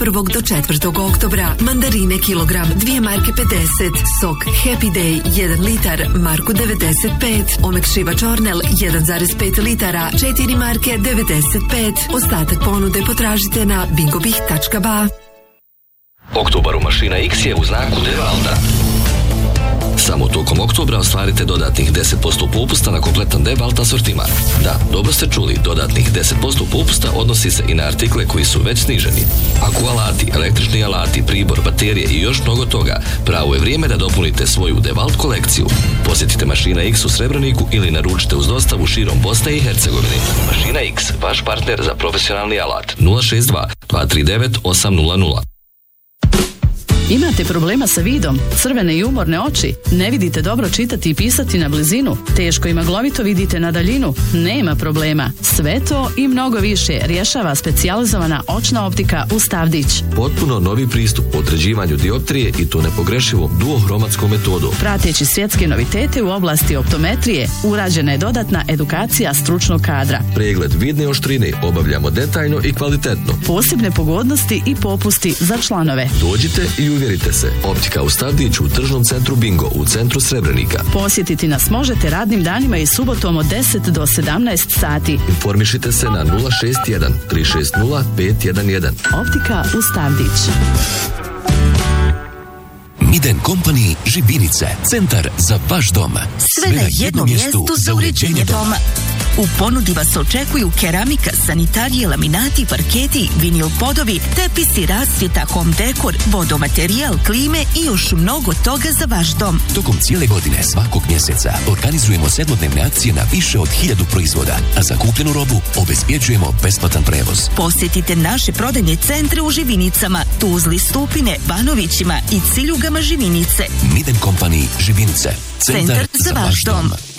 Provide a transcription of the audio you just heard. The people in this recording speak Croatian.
1. do 4. oktobra. Mandarine kilogram 2 marke 50. Sok Happy Day 1 litar marku 95. Omekšivač Ornel 1,5 litara 4 marke 95. Ostatak ponude potražite na bingobih.ba. Oktobar u Mašina X je u znaku Devalda. Samo tokom oktobra ostvarite dodatnih 10% popusta na kompletan Devalt asortiman. Da, dobro ste čuli, dodatnih 10% popusta odnosi se i na artikle koji su već sniženi. Aku alati, električni alati, pribor, baterije i još mnogo toga, pravo je vrijeme da dopunite svoju Devalt kolekciju. Posjetite Mašina X u Srebreniku ili naručite uz dostavu širom Bosne i Hercegovine. Mašina X, vaš partner za profesionalni alat. 062 239 800. Imate problema sa vidom, crvene i umorne oči, ne vidite dobro čitati i pisati na blizinu, teško i maglovito vidite na daljinu? Nema problema. Sve to i mnogo više rješava specijalizovana očna optika u Stavdić. Potpuno novi pristup određivanju dioptrije i to nepogrešivom duohromatskom metodom. Prateći svjetske novitete u oblasti optometrije, urađena je dodatna edukacija stručnog kadra. Pregled vidne oštrine obavljamo detaljno i kvalitetno. Posebne pogodnosti i popusti za članove. Dođite i uvjerite se. Optika u Stavdiću u tržnom centru Bingo u centru Srebrenika. Posjetiti nas možete radnim danima i subotom od 10 do 17 sati. Informišite se na 061 360 511. Optika u Stavdić. Miden Company Žibinice. Centar za vaš dom. Sve na jednom mjestu za uređenje doma. U ponudi vas očekuju keramika, sanitarije, laminati, parketi, vinil podovi, tepisi, rasvjeta, home dekor, vodomaterijal, klime i još mnogo toga za vaš dom. Tokom cijele godine svakog mjeseca organizujemo sedmodnevne akcije na više od 1000 proizvoda, a za kupljenu robu obezbjeđujemo besplatan prevoz. Posjetite naše prodajne centre u Živinicama, Tuzli, Stupine, Banovićima i Ciljugama Živinice. Miden Company Živinice. Centar za vaš dom.